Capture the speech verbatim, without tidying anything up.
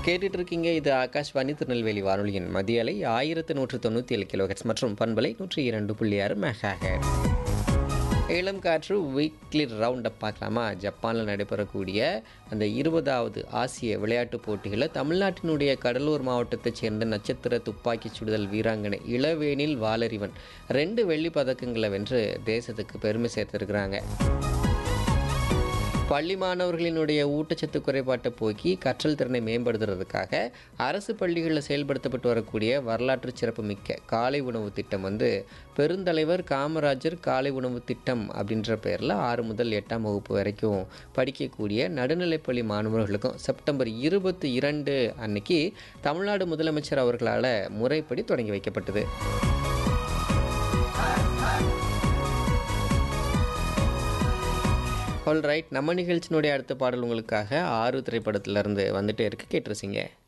கேட்டுட்டு இருக்கீங்க. இது ஆகாஷ்வாணி திருநெல்வேலி வானொலியின் மதிய அலை ஆயிரத்து நூற்று தொண்ணூற்றி ஏழு கிலோஹெர்ட்ஸ் மற்றும் பண்பலை நூற்றி இரண்டு புள்ளி ஆறு மெகாஹெர்ட்ஸ். இளம் காற்று வீக்லி ரவுண்ட் அப் பார்க்கலாமா? ஜப்பானில் நடைபெறக்கூடிய அந்த இருபதாவது ஆசிய விளையாட்டுப் போட்டிகளில் தமிழ்நாட்டினுடைய கடலூர் மாவட்டத்தைச் சேர்ந்த நட்சத்திர துப்பாக்கிச் சுடுதல் வீராங்கனை இளவேனில் வாலறிவன் ரெண்டு வெள்ளி பதக்கங்களை வென்று தேசத்துக்கு பெருமை சேர்த்திருக்கிறாங்க. பள்ளி மாணவர்களினுடைய ஊட்டச்சத்து குறைபாட்டை போக்கி கற்றல் திறனை மேம்படுத்துறதுக்காக அரசு பள்ளிகளில் செயல்படுத்தப்பட்டு வரக்கூடிய வரலாற்று சிறப்புமிக்க காலை உணவு திட்டம் வந்து பெருந்தலைவர் காமராஜர் காலை உணவு திட்டம் அப்படின்ற பெயரில் ஆறு முதல் எட்டாம் வகுப்பு வரைக்கும் படிக்கக்கூடிய நடுநிலைப்பள்ளி மாணவர்களுக்கும் செப்டம்பர் இருபத்தி இரண்டு அன்னைக்கு தமிழ்நாடு முதலமைச்சர் அவர்களால் முறைப்படி தொடங்கி வைக்கப்பட்டது. ஆல் ரைட், நம்ம நிகழ்ச்சியினுடைய அடுத்த பாடல் உங்களுக்காக ஆறு திரைப்படத்திலிருந்து வந்துட்டே இருக்கு, கேட்டுருசிங்க.